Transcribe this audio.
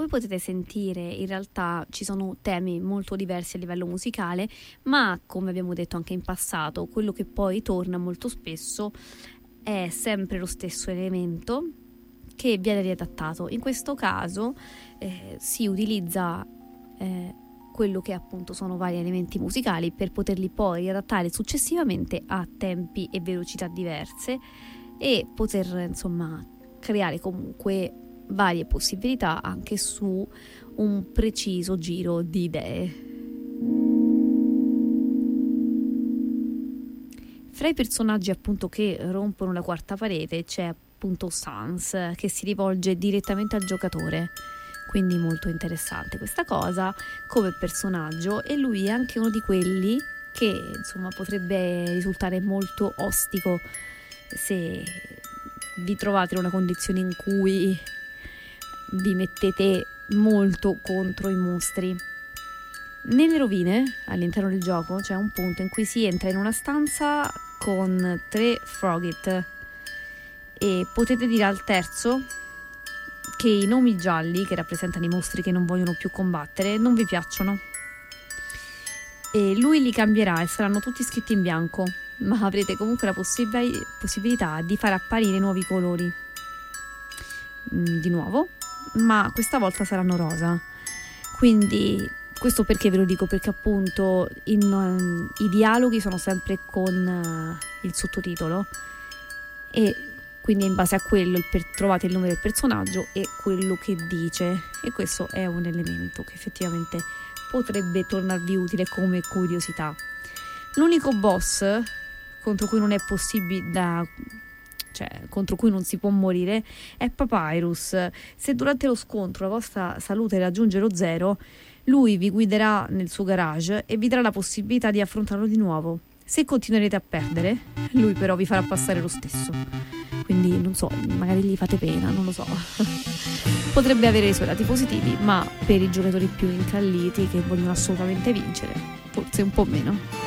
Come potete sentire, in realtà ci sono temi molto diversi a livello musicale, ma come abbiamo detto anche in passato, quello che poi torna molto spesso è sempre lo stesso elemento che viene riadattato. In questo caso si utilizza quello che appunto sono vari elementi musicali per poterli poi riadattare successivamente a tempi e velocità diverse e poter insomma creare comunque varie possibilità anche su un preciso giro di idee. Fra i personaggi appunto che rompono la quarta parete c'è appunto Sans, che si rivolge direttamente al giocatore, quindi molto interessante questa cosa come personaggio, e lui è anche uno di quelli che insomma potrebbe risultare molto ostico se vi trovate in una condizione in cui vi mettete molto contro i mostri. Nelle rovine all'interno del gioco c'è un punto in cui si entra in una stanza con 3 Frogit e potete dire al terzo che i nomi gialli, che rappresentano i mostri che non vogliono più combattere, non vi piacciono, e lui li cambierà e saranno tutti scritti in bianco, ma avrete comunque la possibilità di far apparire nuovi colori di nuovo, ma questa volta saranno rosa. Quindi questo perché ve lo dico? Perché appunto i dialoghi sono sempre con il sottotitolo e quindi in base a quello trovate il nome del personaggio e quello che dice, e questo è un elemento che effettivamente potrebbe tornarvi utile come curiosità. L'unico boss contro cui non è possibile contro cui non si può morire è Papyrus. Se durante lo scontro la vostra salute raggiunge lo 0, lui vi guiderà nel suo garage e vi darà la possibilità di affrontarlo di nuovo. Se continuerete a perdere, lui però vi farà passare lo stesso. Quindi non so, magari gli fate pena, non lo so. Potrebbe avere i suoi lati positivi, ma per i giocatori più incalliti che vogliono assolutamente vincere, forse un po' meno.